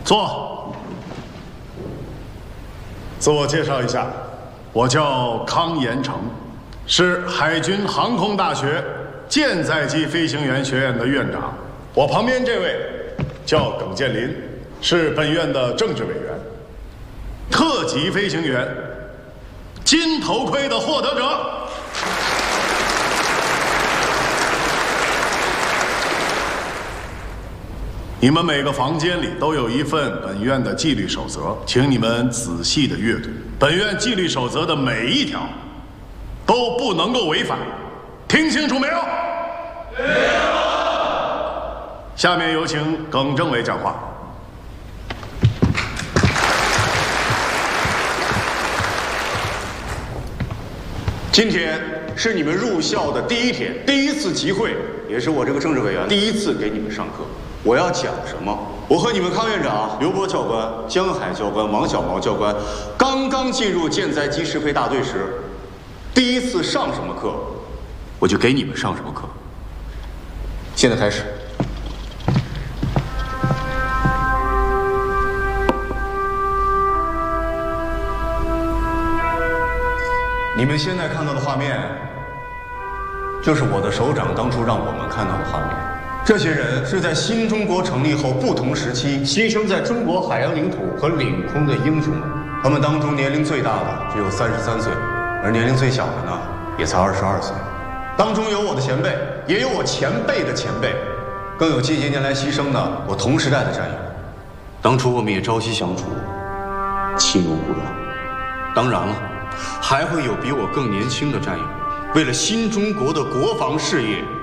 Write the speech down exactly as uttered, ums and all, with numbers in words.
坐。自我介绍一下，我叫康延成，是海军航空大学舰载机飞行员学院的院长。我旁边这位叫耿建林，是本院的政治委员，特级飞行员，金头盔的获得者。你们每个房间里都有一份本院的纪律守则，请你们仔细的阅读。本院纪律守则的每一条都不能够违反，听清楚没有？听了。下面有请耿政委讲话。 今天是你们入校的第一天，第一次集会，也是我这个政治委员第一次给你们上课。我要讲什么？我和你们康院长、刘波教官、江海教官、王小毛教官刚刚进入舰载机适配大队时，第一次上什么课，我就给你们上什么课。现在开始。你们现在看到的画面，就是我的首长当初让我们看到的画面。这些人是在新中国成立后不同时期牺牲在中国海洋领土和领空的英雄们。他们当中年龄最大的只有三十三岁，而年龄最小的呢，也才二十二岁。当中有我的前辈，也有我前辈的前辈，更有近些年来牺牲的我同时代的战友。当初我们也朝夕相处，其怒不乱。当然了，还会有比我更年轻的战友，为了新中国的国防事业